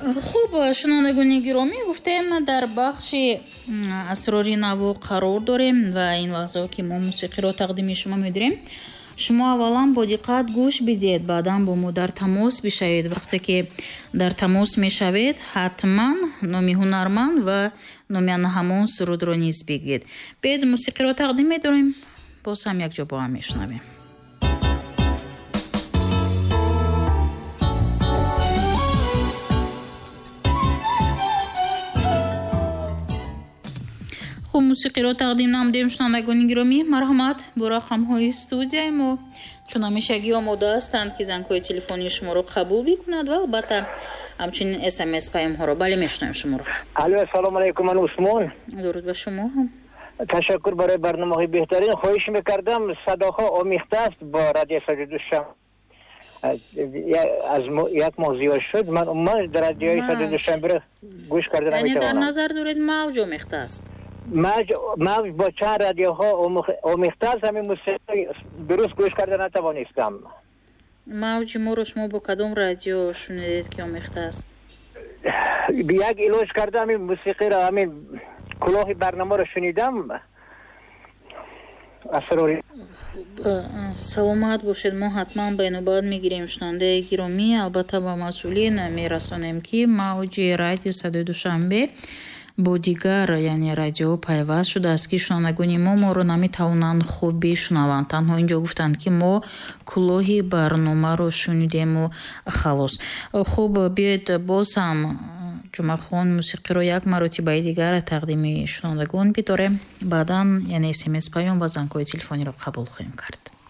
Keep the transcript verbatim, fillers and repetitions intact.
خب شنوندگان گرامی گفتیم در بخش اسرار نو قرار داریم و این لحظه که ما موسیقی را تقدیم شما می‌داریم. شما اولا با دقت گوش بدید، بعدا با ما در تماس بشوید. وقتی که در تماس میشوید حتما نام هنرمند و نام همون سرود را نیز بگید. بعد موسیقی را تقدیم می‌داریم، باز هم یک جا با هم میشنویم. خب موسیقی را تقدیم نمودیم شنوندگان گرامی. مرحمت با رقم‌های استودیوی ما چون همیشگی آماده هستند که زنگ‌های تلفنی شما را قبول بکنند و البته همچنین اس ام اس پیام‌ها را. بله میشنویم شما را. الو سلام علیکم، من عثمان. درود به شما هم. تشکر برای برنامه بهترین. خواهش می‌کردم صداها آمیخته است با رادیو صدای دوشنبه. از یک ماه زیاد شد من من در رادیو صدای دوشنبه گوش کردم. یعنی در نظر دارید موج آمیخته است؟ موج موج با چند رادیوها آمیخته است، همین موسیقی درست گوش کرده نتوانستم. موج ما رو شما با کدام رادیو شنیدید که آمیخته است؟ یک ایلوش کردم این موسیقی را، همین کلاه برنامه رو شنیدم. اسراری سلامت باشید. ما حتما بینوباد میگیریم شنونده گرامی. البته با مسئولین میرسانیم که موج رادیو صدای دوشنبه با دیگر یعنی رادیو پیوست شده است که شنوندگان ما ما رو نمیتوانند خوب بشنوند. تنها اینجا گفتند که ما کلاهی برنامه رو شنیدیم و خلاص. خوب بیاید باز هم جمعه خان موسیقی رو یک مرتبه دیگر تقدیم شنوندگان بداریم. بعدا یعنی اس ام اس پیام و زنگ‌های تلفنی رو قبول خواهیم کرد.